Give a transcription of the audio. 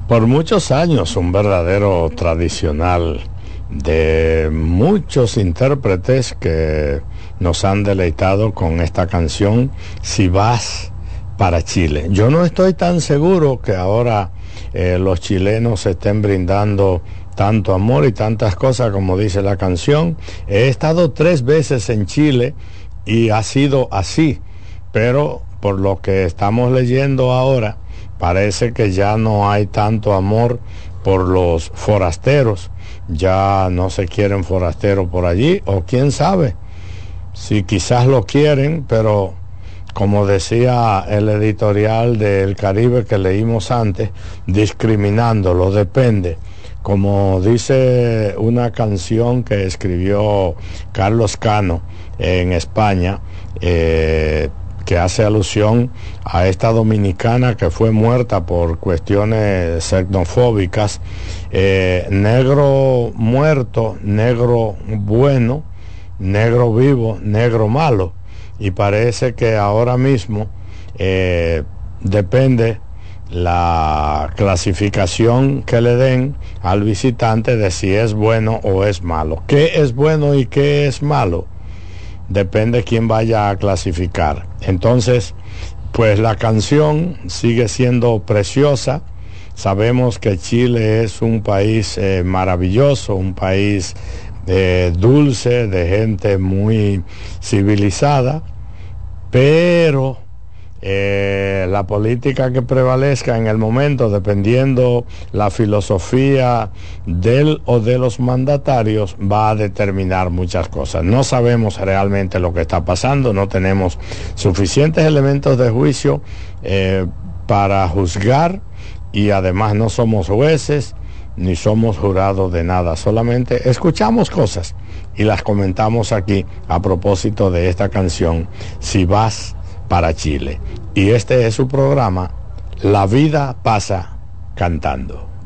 Por muchos años, un verdadero tradicional de muchos intérpretes que nos han deleitado con esta canción, Si vas para Chile. Yo no estoy tan seguro que ahora los chilenos estén brindando tanto amor y tantas cosas como dice la canción. He estado 3 veces en Chile y ha sido así, pero por lo que estamos leyendo ahora, parece que ya no hay tanto amor por los forasteros, ya no se quieren forasteros por allí, o quién sabe, si quizás lo quieren, pero como decía el editorial del Caribe que leímos antes, discriminándolo, depende. Como dice una canción que escribió Carlos Cano en España, que hace alusión a esta dominicana que fue muerta por cuestiones xenofóbicas, negro muerto, negro bueno, negro vivo, negro malo. Y parece que ahora mismo depende la clasificación que le den al visitante de si es bueno o es malo. ¿Qué es bueno y qué es malo? Depende quién vaya a clasificar. Entonces, pues la canción sigue siendo preciosa. Sabemos que Chile es un país maravilloso, un país dulce, de gente muy civilizada, pero la política que prevalezca en el momento, dependiendo la filosofía del o de los mandatarios, va a determinar muchas cosas. No sabemos realmente lo que está pasando, no tenemos suficientes elementos de juicio para juzgar, y además no somos jueces ni somos jurados de nada, solamente escuchamos cosas y las comentamos aquí a propósito de esta canción, Si vas para Chile. Y este es su programa, La vida pasa cantando.